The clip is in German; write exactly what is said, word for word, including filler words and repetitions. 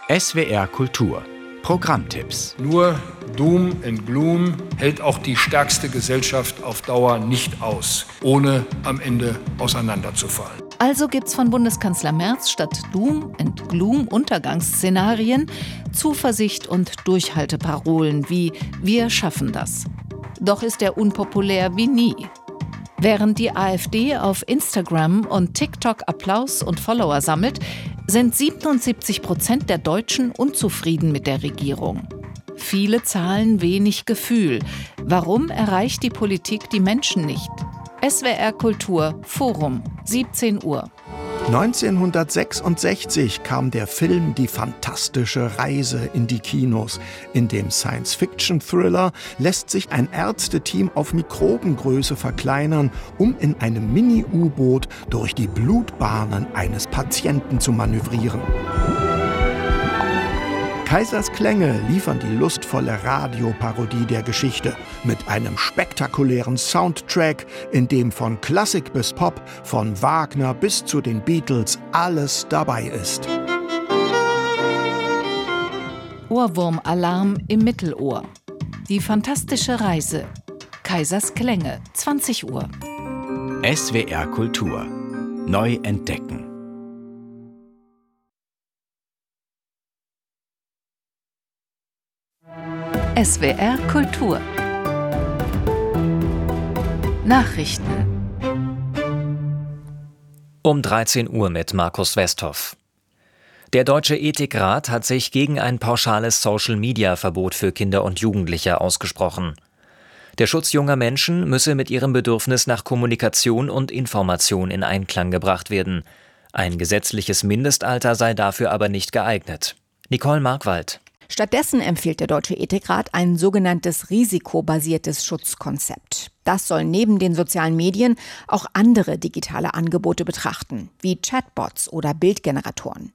S W R Kultur Programmtipps. Nur Doom and Gloom hält auch die stärkste Gesellschaft auf Dauer nicht aus, ohne am Ende auseinanderzufallen. Also gibt's von Bundeskanzler Merz statt Doom and Gloom Untergangsszenarien Zuversicht und Durchhalteparolen wie „Wir schaffen das". Doch ist er unpopulär wie nie. Während die AfD auf Instagram und TikTok Applaus und Follower sammelt, sind siebenundsiebzig Prozent der Deutschen unzufrieden mit der Regierung. Viele Zahlen, wenig Gefühl. Warum erreicht die Politik die Menschen nicht? S W R Kultur Forum, siebzehn Uhr. neunzehnhundertsechsundsechzig kam der Film Die fantastische Reise in die Kinos. In dem Science-Fiction-Thriller lässt sich ein Ärzteteam auf Mikrobengröße verkleinern, um in einem Mini-U-Boot durch die Blutbahnen eines Patienten zu manövrieren. Kaisers Klänge liefern die lustvolle Radioparodie der Geschichte mit einem spektakulären Soundtrack, in dem von Klassik bis Pop, von Wagner bis zu den Beatles alles dabei ist. Ohrwurmalarm im Mittelohr. Die fantastische Reise. Kaisers Klänge, zwanzig Uhr. S W R Kultur. Neu entdecken. S W R Kultur. Nachrichten. Um dreizehn Uhr mit Markus Westhoff. Der Deutsche Ethikrat hat sich gegen ein pauschales Social-Media-Verbot für Kinder und Jugendliche ausgesprochen. Der Schutz junger Menschen müsse mit ihrem Bedürfnis nach Kommunikation und Information in Einklang gebracht werden. Ein gesetzliches Mindestalter sei dafür aber nicht geeignet. Nicole Markwald. Stattdessen empfiehlt der Deutsche Ethikrat ein sogenanntes risikobasiertes Schutzkonzept. Das soll neben den sozialen Medien auch andere digitale Angebote betrachten, wie Chatbots oder Bildgeneratoren.